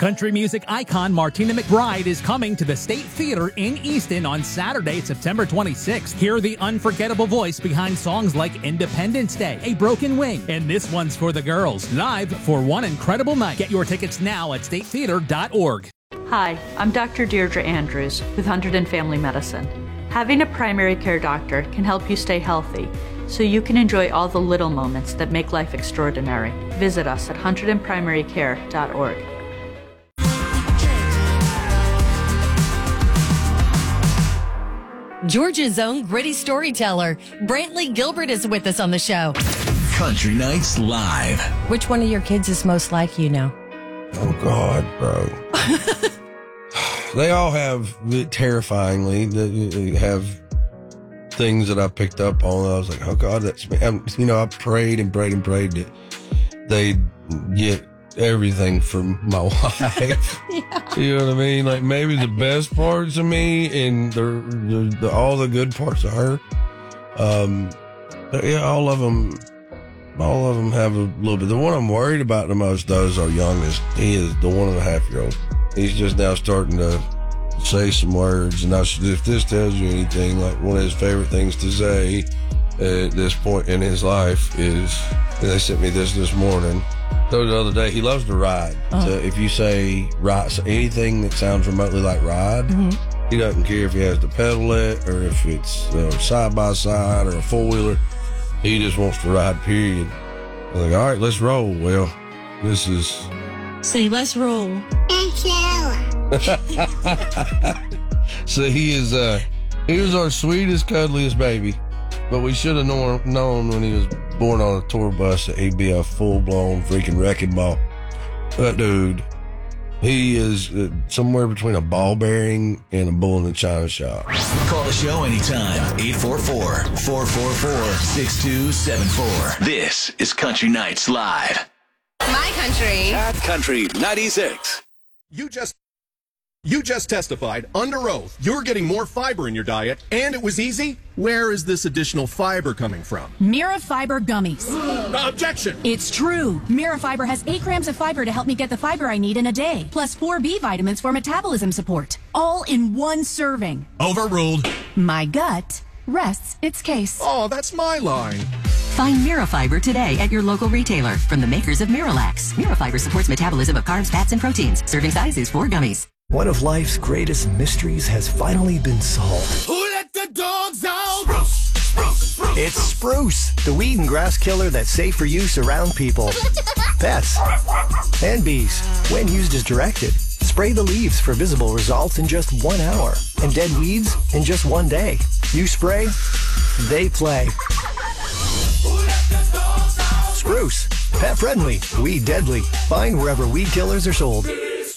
Country music icon Martina McBride is coming to the State Theater in Easton on Saturday, September 26th. Hear the unforgettable voice behind songs like Independence Day, A Broken Wing, and This One's for the Girls, live for one incredible night. Get your tickets now at statetheater.org. Hi, I'm Dr. Deirdre Andrews with Hunterdon Family Medicine. Having a primary care doctor can help you stay healthy, so you can enjoy all the little moments that make life extraordinary. Visit us at hunterdonprimarycare.org. Georgia's own gritty storyteller, Brantley Gilbert, is with us on the show. Country Nights Live. Which one of your kids is most like you now? Oh, God, bro. They all have, terrifyingly, they have things that I picked up on. I was like, oh, God, that's me. I prayed and prayed and prayed that they get everything from my wife. Yeah. You know what I mean? Like, maybe the best parts of me and the all the good parts of her. Yeah, all of them have a little bit. The one I'm worried about the most, though, is our youngest. He is the 1.5-year-old. He's just now starting to say some words. And if this tells you anything, like, one of his favorite things to say at this point in his life is, they sent me this morning. The other day, he loves to ride. So if you say ride, so anything that sounds remotely like ride, he doesn't care if he has to pedal it or if it's side by side or a four-wheeler. He just wants to ride, period. I'm like, all right, let's roll. Well, this is... Say, let's roll. So he was our sweetest, cuddliest baby. But we should have known when he was born on a tour bus that he'd be a full-blown freaking wrecking ball. That dude, he is somewhere between a ball bearing and a bull in the china shop. Call the show anytime. 844-444-6274. This is Country Nights Live. My country. Cat Country 96. You just testified under oath you're getting more fiber in your diet, and it was easy. Where is this additional fiber coming from? Mira Fiber Gummies. Objection! It's true. Mira Fiber has 8 grams of fiber to help me get the fiber I need in a day, plus 4 B vitamins for metabolism support. All in one serving. Overruled. My gut rests its case. Oh, that's my line. Find Mirafiber today at your local retailer from the makers of Miralax. Mirafiber supports metabolism of carbs, fats, and proteins. Serving size is 4 gummies. One of life's greatest mysteries has finally been solved. Who let the dogs out? Spruce. It's Spruce, the weed and grass killer that's safe for use around people, pets, and bees. When used as directed, spray the leaves for visible results in just 1 hour, and dead weeds in just 1 day. You spray, they play. Spruce, pet friendly, weed deadly. Find wherever weed killers are sold.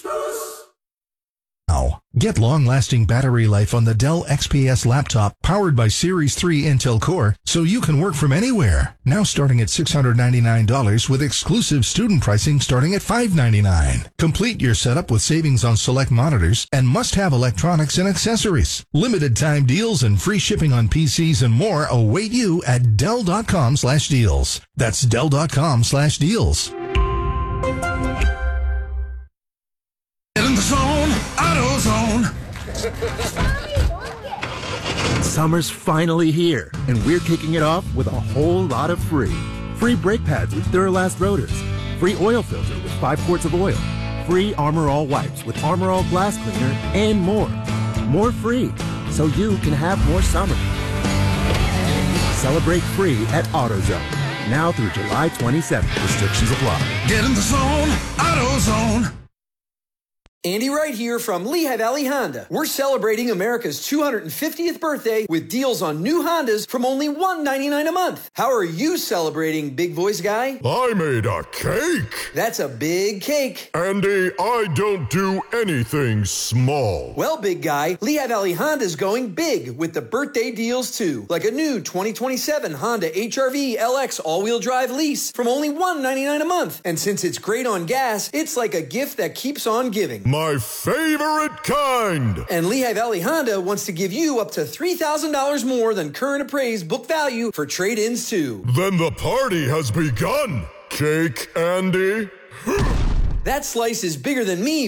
Now, get long-lasting battery life on the Dell XPS laptop powered by Series 3 Intel Core so you can work from anywhere. Now starting at $699 with exclusive student pricing starting at $599. Complete your setup with savings on select monitors and must-have electronics and accessories. Limited time deals and free shipping on PCs and more await you at Dell.com/deals. That's Dell.com/deals. In the zone, AutoZone. Summer's finally here, and we're kicking it off with a whole lot of free. Free brake pads with Duralast rotors. Free oil filter with 5 quarts of oil. Free Armor All wipes with Armor All glass cleaner, and more. More free, so you can have more summer. Celebrate free at AutoZone. Now through July 27th. Restrictions apply. Get in the zone, AutoZone. Andy Wright here from Lehigh Valley Honda. We're celebrating America's 250th birthday with deals on new Hondas from only $199 a month. How are you celebrating, big voice guy? I made a cake. That's a big cake. Andy, I don't do anything small. Well, big guy, Lehigh Valley Honda's going big with the birthday deals too. Like a new 2027 Honda HR-V LX all-wheel drive lease from only $199 a month. And since it's great on gas, it's like a gift that keeps on giving. My favorite kind! And Lehigh Valley Honda wants to give you up to $3,000 more than current appraised book value for trade-ins too. Then the party has begun, Cake Andy. That slice is bigger than me,